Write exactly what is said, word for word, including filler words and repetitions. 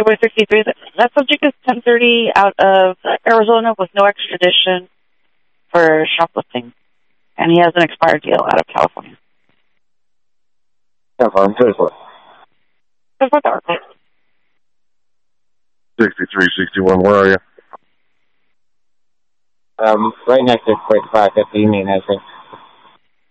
Highway sixty-three. That, that subject is ten thirty out of Arizona with no extradition for shoplifting. And he has an expired deal out of California. Confirm, truthfully. That's what the article. sixty-three sixty-one, where are you? Um, right next to Quick five fifty, you mean, I think.